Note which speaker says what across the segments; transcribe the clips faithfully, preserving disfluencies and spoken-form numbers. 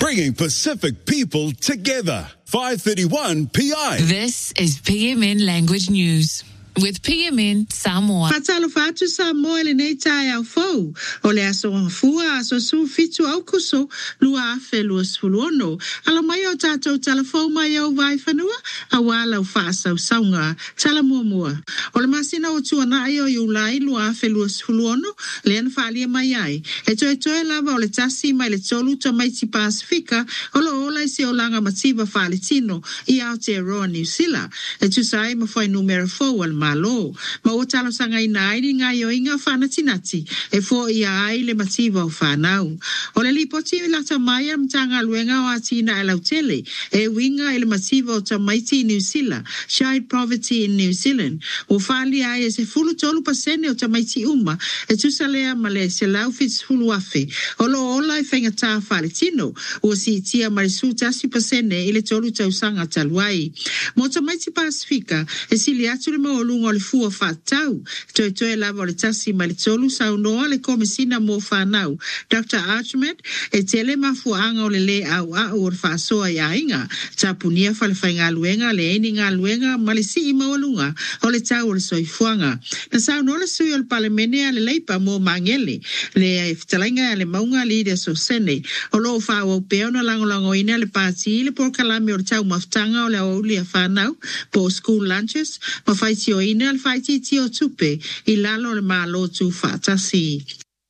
Speaker 1: bringing Pacific people together. five thirty-one P I.
Speaker 2: This is P M N Language News with P M N Samoa.
Speaker 3: Fatalo fatu Samoa le nei tai au fau. O le aso fua aso su fitu au kuso lua afe lua sfuluono. Ala mai o tatou talafou mai au vai whanua a wala u whaasau saunga tala mua mua. O le masina o tuana ai o iulai lua afe lua sfuluono le ana whaalia mai ai. E toe toe lava o le tasi mai le tolu to mai ti Pasifika o lo ola i se o langa matiba whaaletino i Aotearoa New Zealand. E tu sai ma whai numero fo al malo. Ma o talo sanga i nai ni ngai o inga whana tinati e fo i ai le matiba o whanau. O le lipoti i lata mai am tanga luenga o atina e lautele e winga i le matiba o tamaiti New Zealand, Child Poverty in New Zealand. O whali ai e se fulu tolu pasene o tamaiti uma e tu salea ma le se lau fits fulu afe. O lo ola i whenga tā whaletino o si tia marisu tasi pasene i le tolu tausanga taluai. Mo tamaiti Pasifika e sili atu le maolunga o le fua whatau. Toi toi lava o le tasi ma le tolu saunoa le komisina mo whanau. Doctor Archmed e tele mafuanga o le le au au o le whasoa ia inga. Tapunia whale whainga luenga le eni ngā luenga ma le si i maolunga o le tau o le soifuanga. Na saunoa le sui o le palemene a le leipa mo mangele. Le fitalainga le maunga leader so sene. O lo whaua upeo na langolango ina le pāti le por kalami o le tau maftanga o le auli a whanau po school lunches ma whaiti o ina le whaiti ti o tupe i lalo le malo tu whatasi.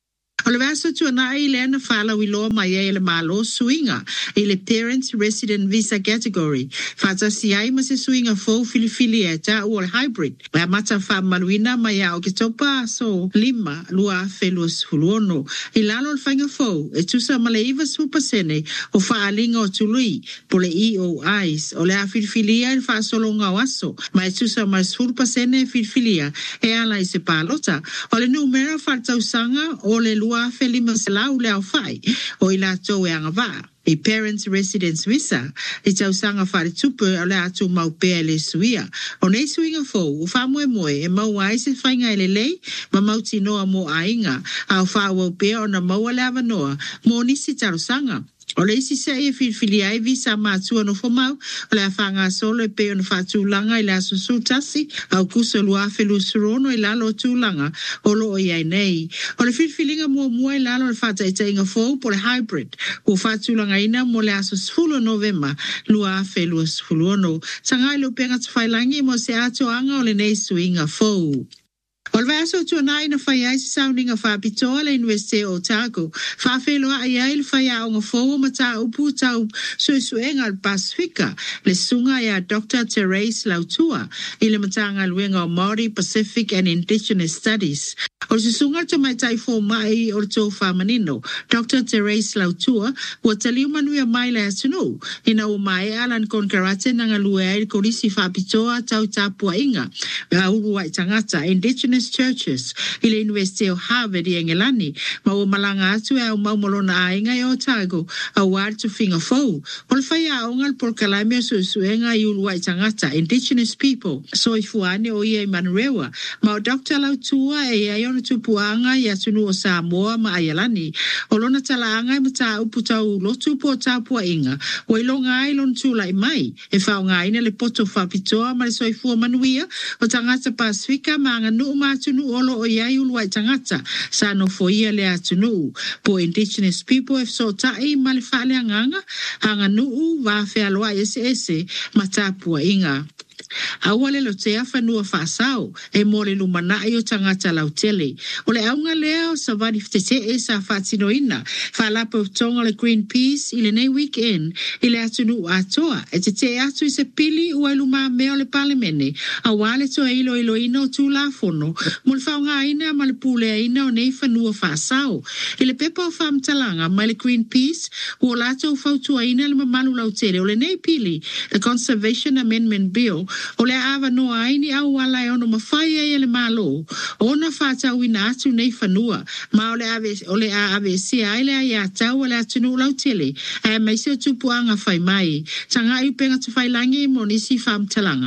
Speaker 3: O le vaso tu anai le ana whala wiloa mai e le malo suinga i le Parents Resident Visa Category. Whatasi ai ma se suinga fo filifili e ta o le hybrid. Wa mata wha maluina mai a o ke topa so lima lua felus huluono. I lalo le whainga fo e tusa ma le iwa supasene o whaalinga o tului po le E O Is. O le a filifilia i wha solonga waso. Ma e tusa ma le supasene filifilia e ala i se palota. O le numera whaltausanga o le lua felima selau le au fai o i la tau e angava. I Parents Residence Visa, i tau sanga whare tupu o le atu mau pēa le suia. O nei suinga fōu, o whamoe moe e mau ai se whainga ele lei, ma mau tinoa mo ainga, au whawau pēa o na maua le avanoa, mo nisi taro sanga. O le isi se e filfili ai visa mātua no whamau, o le a whanga solo e peo no whātūlanga i le aso sūtasi, au kusa lua whelu surono i lalo tūlanga, o lo o iai nei. O le filfilinga mua mua i lalo le whata e tainga fōu po le hybrid, o whātūlanga ina mo le aso sfulu novema, lua whelu sfulu ono. Sangai lo penga tawhailangi mo se ato anga o le nei suinga fōu. O le vaso tuanai na whai ai se sauninga whapitoa le University o Otago. Whawheloa ai ai le whai a onga fōua ma tā upu tau suesuenga al Pasifika. Le sunga ia Doctor Therese Lautua i le matanga luenga o Māori, Pacific and Indigenous Studies. O le sunga te mai tai fō mai o le tō whamanino. Doctor Therese Lautua ua taliu manuia mai le atunu. Ina o mai alan konkarate nanga lue ai korisi whapitoa tau tāpua inga. A urua i tangata Indigenous churches i le University of Harvard i Engelani ma o malanga atu e au maumolona a inga i Otago a wār tu whinga fōu. O le whai a ongal por kalaimea suesuenga i ulua i tangata Indigenous people so i fuane o ia i Manurewa ma o Doctor Lautua e ai ona tupuanga i atunu o Samoa ma Aialani o lona talaanga i mata upu tau lotu po tāpua inga o ilonga ai lon tula i mai e whaonga ina le poto whapitoa ma le soifua manuia o tangata Pasifika ma anga nuu ma atunu olo o iai ulua i tangata sa no foia le atunu po Indigenous people e so tai ma le whale anganga anga nuu wa whealoa ese ese ma tāpua inga. Aua le lotea whanua whaasau e mo le lumanai o tangata lautele. O le aunga leo sa wari ftete e sa whatino ina. Whalapa o tonga le Greenpeace i le nei weekend i le atunu atoa. E te te atu i se pili ua luma meo le palemene. A wale toa ilo ilo ina o tū la fono. Mo le whaunga ina ma le pule ina o nei whanua whaasau. I le pepa o whamtalanga ma le Greenpeace ua lato o whautua ina le mamalu lautele. O le nei pili, the Conservation Amendment Bill, o le awa noa aini au wala e ono mawhai e le malo. O na whātau ina atu nei whanua. Ma o le ave, o le ave si ai le ai atau o le atunu lau tele. E mai se tupu anga whai mai. Tanga i penga te whailangi mo nisi whamtalanga.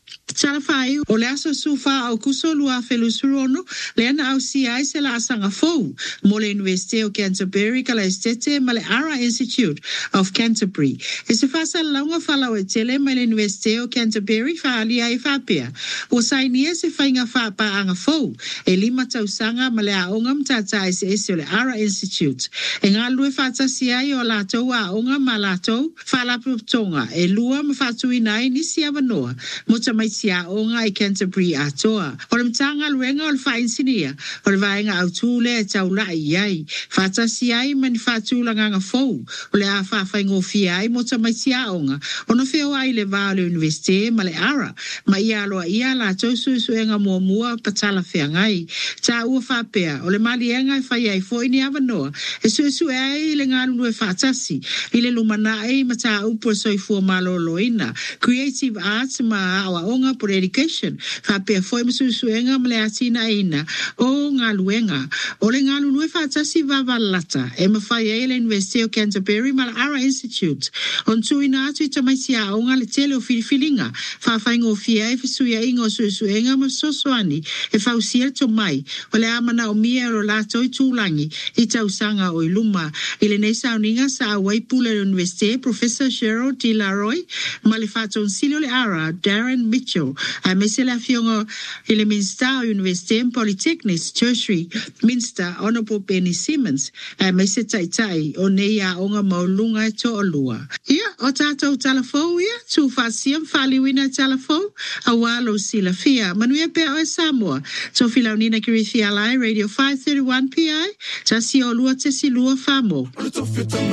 Speaker 3: Talafai o le aso sufa au kusolu a felusurono le ana au C I se la asanga fou mo le University of Canterbury kala estete ma le Ara Institute of Canterbury. E se fasa launga fala o tele ma le University of Canterbury fa alia e fapea. O sainia se fainga fa pa anga fou e lima tausanga ma le aonga mtata e se ese o le Ara Institute. E ngā lue fata C I o latou a aonga ma latou fa la tonga e lua ma fatu inai nisi avanoa mo tamai sia onga i Canterbury atoa. O le mtanga luenga o le whainsinia, o le vaenga au tūle e tau lai iai. Fata si ai mani whatūlanga ngā fou, o le a whawhaingo fia ai mo tamai sia onga. O no wheo ai le vā le universite ma le Ara, ma ia aloa ia la tausu suenga mua mua patala whea ngai. Tā ua whapea, o le malienga e whai ai fo ini avanoa, e su su e ai le ngā lulu e whatasi, i le lumana ai ma tā upo soifua malo loina. Creative arts ma awa onga por education fa pe foi msusuenga mle atina ina o nga luenga o le nga lulu fa tasi va valata e ma fa ele University of Canterbury mal Ara Institute on tu ina atu tamaisia o nga le tele o filifilinga fa fa ngo fia e fisuia ingo susuenga ma sosoani e fa usia to mai o le amana o mia o la toi tulangi i tausanga o iluma ile nei sauninga sa waipule University Professor Cheryl D. Laroy ma le fa tonsilio le Ara Darren Mitchell a mese la fiongo ile Minster University Polytechnic Tertiary Minster Honorable Benny Simmons a mese tai tai o nei a onga maulunga e to olua. Ia, o tātou talafou ia, tū whasiam whaliwina talafou a walo sila fia. Manuia pe o e Samoa, so filaunina kiri fia lai Radio five thirty-one P I, tasi o lua tesi lua whamo.